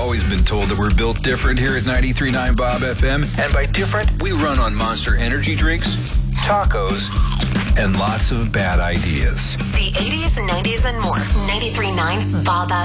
always been told that we're built different here at 93.9 Bob FM. And by different, we run on Monster energy drinks, tacos, and lots of bad ideas. The 80s, 90s, and more. 93.9 Bob